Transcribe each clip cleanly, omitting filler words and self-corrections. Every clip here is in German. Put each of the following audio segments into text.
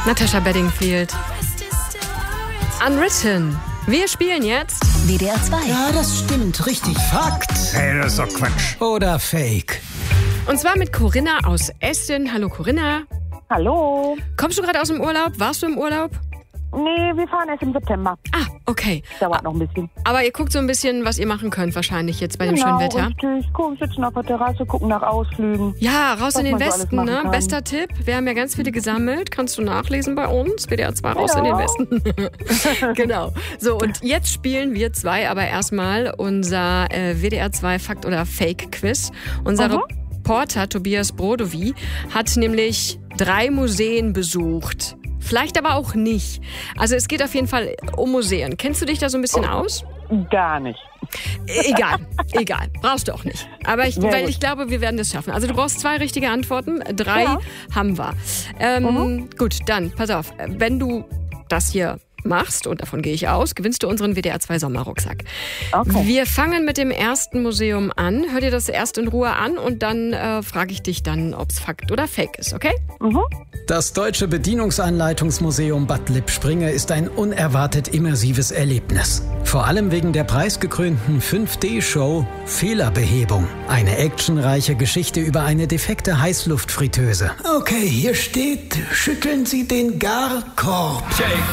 Natasha Bedingfield. Unwritten. Wir spielen jetzt WDR 2. Ja, das stimmt. Richtig. Fakt. Hey, das ist doch Quatsch. Oder Fake. und zwar mit Corinna aus Essen. Hallo Corinna. Hallo. Kommst du gerade aus dem Urlaub? Warst du im Urlaub? Nee, wir fahren erst im September. Ah, okay. Dauert noch ein bisschen. Aber ihr guckt so ein bisschen, was ihr machen könnt wahrscheinlich jetzt bei dem schönen Wetter. Richtig. Gucken, sitzen auf der Terrasse, gucken nach Ausflügen. Ja, raus in den man so alles Westen, machen ne? kann. Bester Tipp. Wir haben ja ganz viele gesammelt. Kannst du nachlesen bei uns. WDR 2 raus in den Westen. Genau. So, und jetzt spielen wir zwei aber erstmal unser WDR 2 Fakt oder Fake Quiz. Unser Reporter Tobias Brodowy hat nämlich 3 Museen besucht. Vielleicht aber auch nicht. Also es geht auf jeden Fall um Museen. Kennst du dich da so ein bisschen aus? Gar nicht. Egal. Brauchst du auch nicht. Aber ich glaube, wir werden das schaffen. Also du brauchst 2 richtige Antworten. 3 haben wir. Gut, dann, pass auf. Wenn du das hier machst, und davon gehe ich aus, gewinnst du unseren WDR 2 Sommerrucksack. Okay. Wir fangen mit dem ersten Museum an. Hör dir das erst in Ruhe an und dann frage ich dich dann, ob es Fakt oder Fake ist, okay? Das Deutsche Bedienungsanleitungsmuseum Bad Lippspringe ist ein unerwartet immersives Erlebnis. Vor allem wegen der preisgekrönten 5D-Show Fehlerbehebung. Eine actionreiche Geschichte über eine defekte Heißluftfritteuse. Okay, hier steht, schütteln Sie den Garkorb.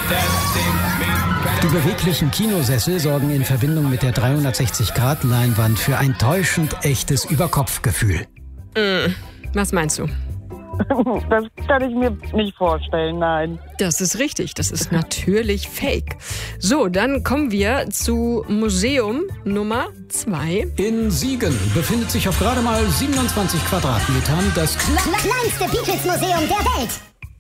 Die beweglichen Kinosessel sorgen in Verbindung mit der 360-Grad-Leinwand für ein täuschend echtes Überkopfgefühl. Was meinst du? Das kann ich mir nicht vorstellen, nein. Das ist richtig, das ist natürlich Fake. So, dann kommen wir zu Museum Nummer 2. In Siegen befindet sich auf gerade mal 27 Quadratmetern das Kleinste Beatles-Museum der Welt.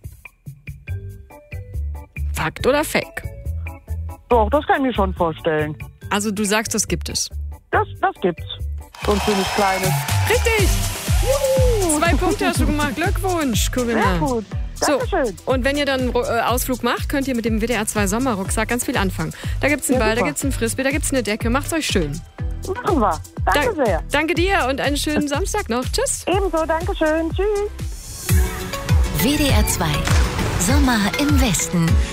Fakt oder Fake? Doch, das kann ich mir schon vorstellen. Also du sagst, das gibt es. Das gibt's. So ein schönes kleines. Richtig! 2 Punkte hast du gemacht. Glückwunsch, Corinna. Sehr gut. So, Dankeschön. und wenn ihr dann einen Ausflug macht, könnt ihr mit dem WDR 2 Sommerrucksack ganz viel anfangen. Da gibt's einen Ball, da super. gibt's einen Frisbee, da gibt's eine Decke. Macht's euch schön. Machen wir. Danke sehr. Danke dir und einen schönen Samstag noch. Tschüss. Ebenso, Dankeschön. Tschüss. WDR 2. Sommer im Westen.